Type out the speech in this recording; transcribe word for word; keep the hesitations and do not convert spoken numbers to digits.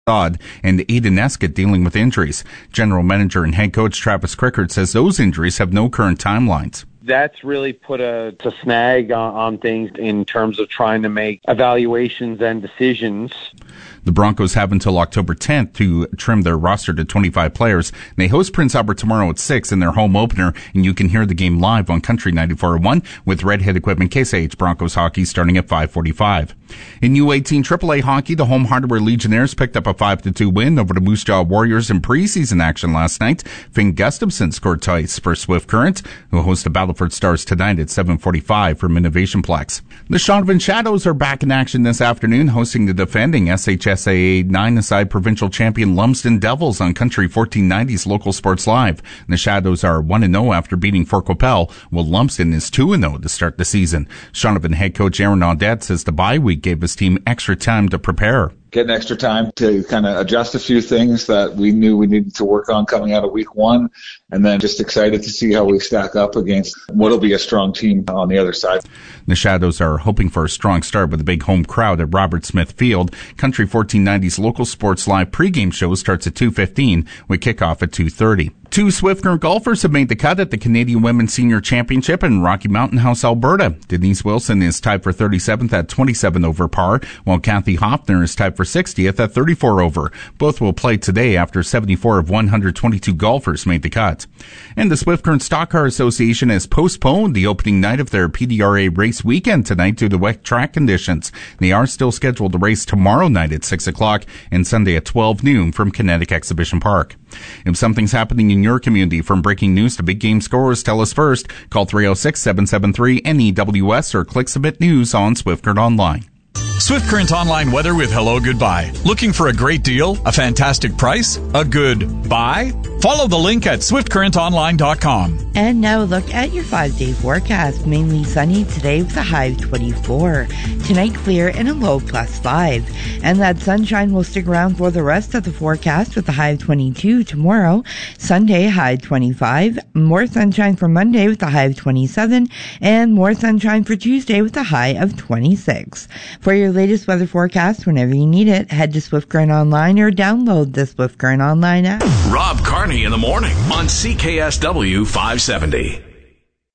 and Aiden Escott dealing with injuries. General manager and head coach Travis Crickard says those injuries have no current timelines. That's really put a, a snag on, on things in terms of trying to make evaluations and decisions. The Broncos have until October tenth to trim their roster to twenty-five players. They host Prince Albert tomorrow at six in their home opener, and you can hear the game live on Country ninety-four point one with Redhead Equipment K S H Broncos hockey starting at five forty-five. In U eighteen triple A hockey, the home Hardware Legionnaires picked up a five to two win over the Moose Jaw Warriors in preseason action last night. Finn Gustafson scored twice for Swift Current, who host the Battleford Stars tonight at seven forty-five from Innovationplex. The Shaunavon Shadows are back in action this afternoon, hosting the defending S H S A A nine-a-side provincial champion Lumsden Devils on Country fourteen ninety's Local Sports Live. The Shadows are one and oh after beating Fort Qu'Appelle, while Lumsden is two and oh to start the season. Shaunavon head coach Aaron Audette says the bye week gave his team extra time to prepare. Getting extra time to kind of adjust a few things that we knew we needed to work on coming out of week one, and then just excited to see how we stack up against what'll be a strong team on the other side. The Shadows are hoping for a strong start with a big home crowd at Robert Smith Field. Country fourteen ninety's Local Sports Live pregame show starts at two fifteen with kickoff at two thirty. Two Swift Current golfers have made the cut at the Canadian Women's Senior Championship in Rocky Mountain House, Alberta. Denise Wilson is tied for thirty-seventh at twenty-seven over par, while Kathy Hoffner is tied for sixtieth at thirty-four over. Both will play today after seventy-four of one hundred twenty-two golfers made the cut. And the Swift Current Stock Car Association has postponed the opening night of their P D R A race weekend tonight due to wet track conditions. They are still scheduled to race tomorrow night at six o'clock and Sunday at twelve noon from Kinetic Exhibition Park. If something's happening in your community, from breaking news to big game scores, tell us first. Call three oh six, seven seven three, N E W S or click Submit News on Swift Current Online. Swift Current Online weather with Hello Goodbye. Looking for a great deal? A fantastic price? A good buy? Follow the link at swift current online dot com. And now look at your five-day forecast. Mainly sunny today with a high of twenty-four. Tonight clear and a low plus five. And that sunshine will stick around for the rest of the forecast with a high of twenty-two tomorrow. Sunday, high twenty-five. More sunshine for Monday with a high of twenty-seven. And more sunshine for Tuesday with a high of twenty-six. For your latest weather forecast, whenever you need it, head to Swift Current Online or download the Swift Current Online app. Rob Carney in the morning on C K S W five seventy.